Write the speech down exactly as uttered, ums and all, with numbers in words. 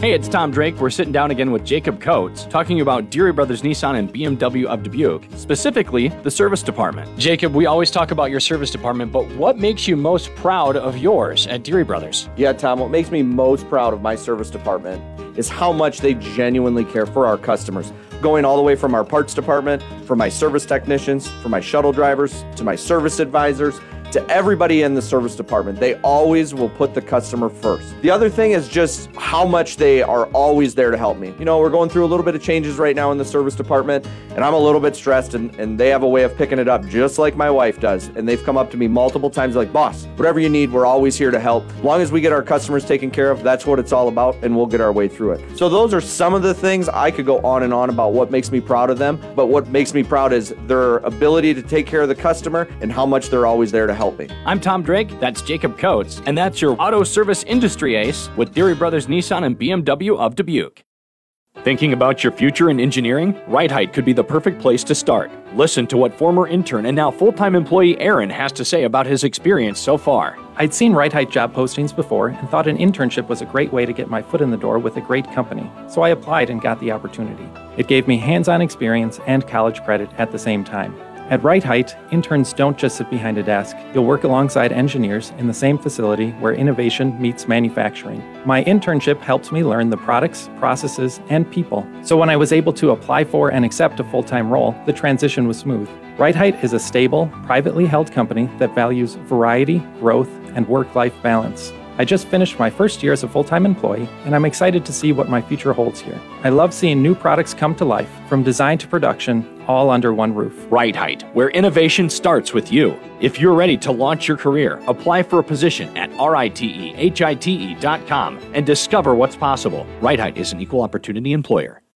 Hey, it's Tom Drake. We're sitting down again with Jacob Coates, talking about Deary Brothers Nissan and B M W of Dubuque, specifically the service department. Jacob, we always talk about your service department, but what makes you most proud of yours at Deary Brothers? Yeah, Tom, what makes me most proud of my service department is how much they genuinely care for our customers. Going all the way from our parts department, from my service technicians, from my shuttle drivers, to my service advisors, to everybody in the service department. They always will put the customer first. The other thing is just how much they are always there to help me. You know, we're going through a little bit of changes right now in the service department, and I'm a little bit stressed, and, and they have a way of picking it up just like my wife does. And they've come up to me multiple times like, boss, whatever you need, we're always here to help. As long as we get our customers taken care of, that's what it's all about, and we'll get our way through it. So those are some of the things. I could go on and on about what makes me proud of them, but what makes me proud is their ability to take care of the customer and how much they're always there to help me. I'm Tom Drake, that's Jacob Coates, and that's your auto service industry ace with Deary Brothers Nissan and B M W of Dubuque. Thinking about your future in engineering? Right Height could be the perfect place to start. Listen to what former intern and now full-time employee Aaron has to say about his experience so far. I'd seen Right Height job postings before and thought an internship was a great way to get my foot in the door with a great company, so I applied and got the opportunity. It gave me hands-on experience and college credit at the same time. At Right Height, interns don't just sit behind a desk. You'll work alongside engineers in the same facility where innovation meets manufacturing. My internship helped me learn the products, processes, and people. So when I was able to apply for and accept a full-time role, the transition was smooth. Right Height is a stable, privately held company that values variety, growth, and work-life balance. I just finished my first year as a full-time employee, and I'm excited to see what my future holds here. I love seeing new products come to life, from design to production, all under one roof. Right Height, where innovation starts with you. If you're ready to launch your career, apply for a position at R I T E H I T E dot com and discover what's possible. Right Height is an equal opportunity employer.